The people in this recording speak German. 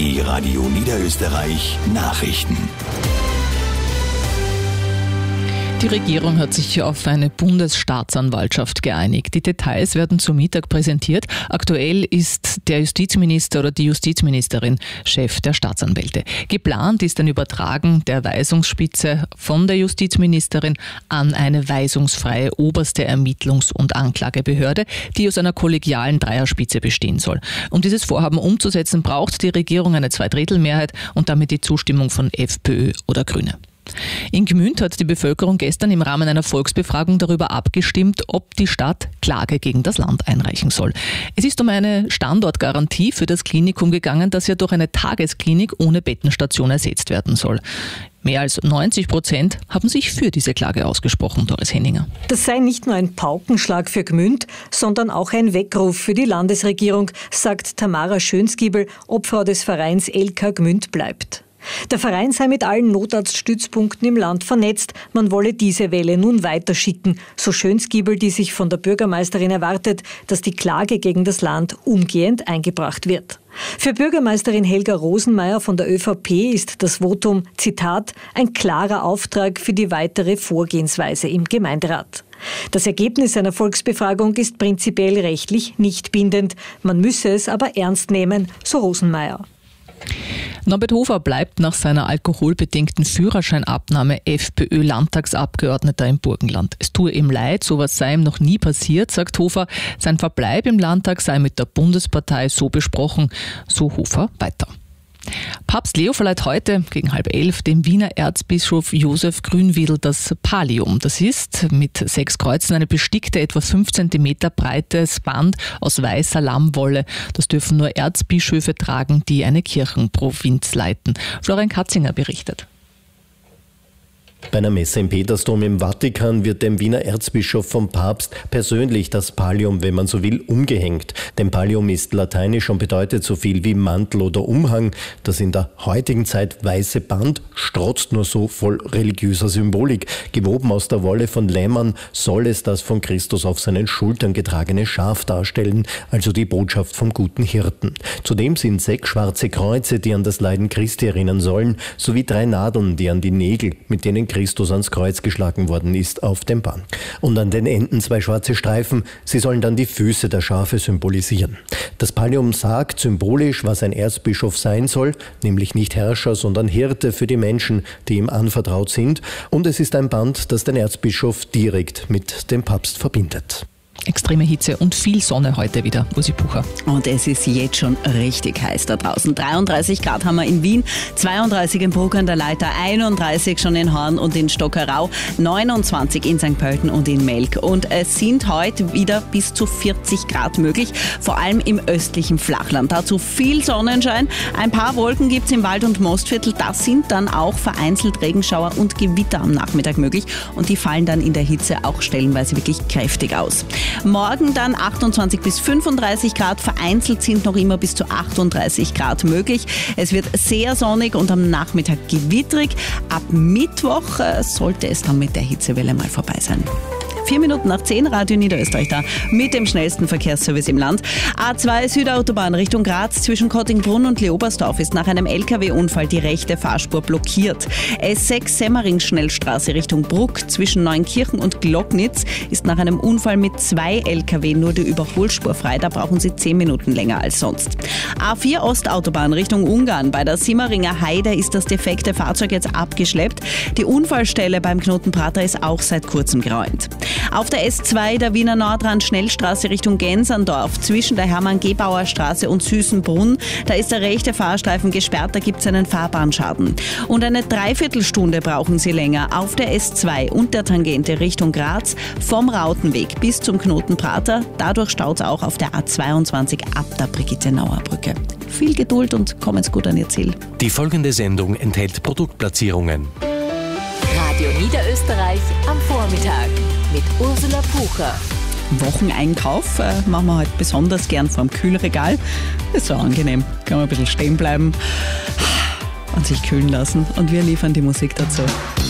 Die Radio Niederösterreich Nachrichten. Die Regierung hat sich auf eine Bundesstaatsanwaltschaft geeinigt. Die Details werden zu Mittag präsentiert. Aktuell ist der Justizminister oder die Justizministerin Chef der Staatsanwälte. Geplant ist ein Übertragen der Weisungsspitze von der Justizministerin an eine weisungsfreie oberste Ermittlungs- und Anklagebehörde, die aus einer kollegialen Dreierspitze bestehen soll. Um dieses Vorhaben umzusetzen, braucht die Regierung eine Zweidrittelmehrheit und damit die Zustimmung von FPÖ oder Grüne. In Gmünd hat die Bevölkerung gestern im Rahmen einer Volksbefragung darüber abgestimmt, ob die Stadt Klage gegen das Land einreichen soll. Es ist um eine Standortgarantie für das Klinikum gegangen, das ja durch eine Tagesklinik ohne Bettenstation ersetzt werden soll. Mehr als 90% haben sich für diese Klage ausgesprochen, Doris Henninger. Das sei nicht nur ein Paukenschlag für Gmünd, sondern auch ein Weckruf für die Landesregierung, sagt Tamara Schönskiebel, Obfrau des Vereins LK Gmünd bleibt. Der Verein sei mit allen Notarztstützpunkten im Land vernetzt. Man wolle diese Welle nun weiterschicken, so Schönskiebel, die sich von der Bürgermeisterin erwartet, dass die Klage gegen das Land umgehend eingebracht wird. Für Bürgermeisterin Helga Rosenmeier von der ÖVP ist das Votum, Zitat, ein klarer Auftrag für die weitere Vorgehensweise im Gemeinderat. Das Ergebnis einer Volksbefragung ist prinzipiell rechtlich nicht bindend. Man müsse es aber ernst nehmen, so Rosenmeier. Norbert Hofer bleibt nach seiner alkoholbedingten Führerscheinabnahme FPÖ-Landtagsabgeordneter im Burgenland. Es tue ihm leid, sowas sei ihm noch nie passiert, sagt Hofer. Sein Verbleib im Landtag sei mit der Bundespartei so besprochen, so Hofer weiter. Papst Leo verleiht heute gegen 10:30 dem Wiener Erzbischof Josef Grünwiedl das Pallium. Das ist mit 6 Kreuzen eine bestickte, etwa 5 cm breites Band aus weißer Lammwolle. Das dürfen nur Erzbischöfe tragen, die eine Kirchenprovinz leiten. Florian Katzinger berichtet. Bei einer Messe im Petersdom im Vatikan wird dem Wiener Erzbischof vom Papst persönlich das Pallium, wenn man so will, umgehängt. Denn Pallium ist lateinisch und bedeutet so viel wie Mantel oder Umhang. Das in der heutigen Zeit weiße Band strotzt nur so voll religiöser Symbolik. Gewoben aus der Wolle von Lämmern soll es das von Christus auf seinen Schultern getragene Schaf darstellen, also die Botschaft vom guten Hirten. Zudem sind 6 schwarze Kreuze, die an das Leiden Christi erinnern sollen, sowie 3 Nadeln, die an die Nägel, mit denen Christus ans Kreuz geschlagen worden ist, auf dem Band. Und an den Enden 2 schwarze Streifen, sie sollen dann die Füße der Schafe symbolisieren. Das Pallium sagt symbolisch, was ein Erzbischof sein soll, nämlich nicht Herrscher, sondern Hirte für die Menschen, die ihm anvertraut sind. Und es ist ein Band, das den Erzbischof direkt mit dem Papst verbindet. Extreme Hitze und viel Sonne heute wieder, Ursi Bucher. Und es ist jetzt schon richtig heiß da draußen. 33 Grad haben wir in Wien, 32 in Bruck an der Leiter, 31 schon in Horn und in Stockerau, 29 in St. Pölten und in Melk. Und es sind heute wieder bis zu 40 Grad möglich, vor allem im östlichen Flachland. Dazu viel Sonnenschein, ein paar Wolken gibt es im Wald- und Mostviertel. Das sind dann auch vereinzelt Regenschauer und Gewitter am Nachmittag möglich. Und die fallen dann in der Hitze auch stellenweise wirklich kräftig aus. Morgen dann 28 bis 35 Grad, vereinzelt sind noch immer bis zu 38 Grad möglich. Es wird sehr sonnig und am Nachmittag gewittrig. Ab Mittwoch sollte es dann mit der Hitzewelle mal vorbei sein. 4 Minuten nach 10, Radio Niederösterreich da mit dem schnellsten Verkehrsservice im Land. A2 Südautobahn Richtung Graz zwischen Kottingbrunn und Leobersdorf ist nach einem LKW-Unfall die rechte Fahrspur blockiert. S6 Semmering-Schnellstraße Richtung Bruck zwischen Neunkirchen und Glocknitz ist nach einem Unfall mit 2 LKW nur die Überholspur frei. Da brauchen Sie 10 Minuten länger als sonst. A4 Ostautobahn Richtung Ungarn. Bei der Simmeringer Heide ist das defekte Fahrzeug jetzt abgeschleppt. Die Unfallstelle beim Knoten Prater ist auch seit kurzem geräumt. Auf der S2 der Wiener Nordrand Schnellstraße Richtung Genserndorf zwischen der Hermann-Gebauer Straße und Süßenbrunn. Da ist der rechte Fahrstreifen gesperrt, da gibt es einen Fahrbahnschaden. Und eine Dreiviertelstunde brauchen Sie länger auf der S2 und der Tangente Richtung Graz vom Rautenweg bis zum Knoten Prater. Dadurch staut es auch auf der A22 ab der Brigitte-Nauer Brücke. Viel Geduld und kommen Sie gut an Ihr Ziel. Die folgende Sendung enthält Produktplatzierungen. Radio Niederösterreich am Vormittag mit Ursula Pucher. Wocheneinkauf machen wir heute besonders gern vorm Kühlregal. Ist so angenehm. Kann man ein bisschen stehen bleiben und sich kühlen lassen. Und wir liefern die Musik dazu.